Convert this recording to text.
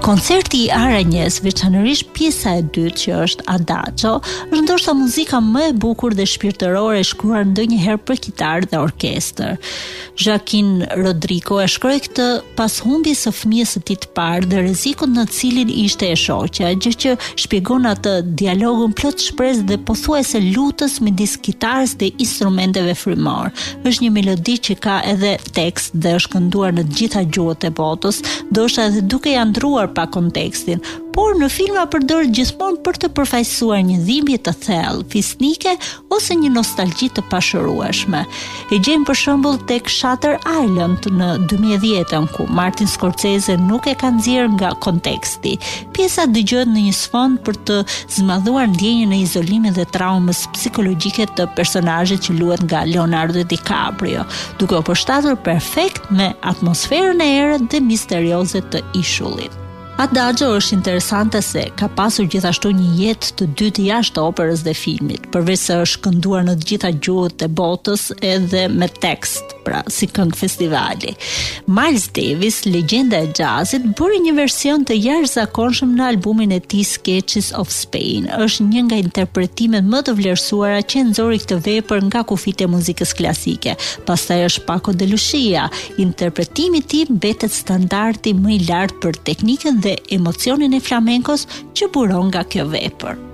Koncerti i Aranjes, veçanërisht pjesa e dytë që është Adagio, është ndoshta muzika më e bukur dhe shpirtërore e shkruar ndonjëherë për kitarë dhe orkestër. Joaquin Rodrigo e shkroi këtë pas humbjes së fëmijës së tij të parë dhe rrezikut në cilin ishte e shoqja, gjë që shpjegon atë dialogun plot shpresë dhe pothuajse lutës midis kitarës dhe instrumenteve frymor. Është një melodi që ka edhe tekst dhe është kënduar në të gjitha gjuhët e botës, ndoshta edhe duke ia ndruar pa kontekstin, por në filma përdoret gjithmonë për të përfaqësuar një dhimbje të thellë, fisnike ose një nostalgji të pashërueshme. E gjejmë për shembull tek Shutter Island në 2010, ku Martin Scorsese nuk e ka nxjerrë nga konteksti. Pjesa dëgjohet në një sfond për të zmadhuar ndjenjën e izolimit dhe traumës psikologjike të personazhit që luhet nga Leonardo DiCaprio, duke u përshtatur perfekt me atmosferën e errët dhe misterioze të ishullit. Adagio është interesante se ka pasur gjithashtu një jetë të dytë jashtë operës dhe filmit, përveç se është kënduar në të gjitha gjuhët e botës edhe me tekst, pra si këngë festivali. Miles Davis, legjenda e jazzit, bëri një version të jashtëzakonshëm në albumin e tij Sketches of Spain. Është një nga interpretimet më të vlerësuara që nxori këtë vepër nga kufit e muzikës klasike. Pastaj është Paco de Lucia. Interpretimi i tij mbetet standardi më i lartë për teknikën dhe emocionin e flamenkos që buron nga kjo vepër.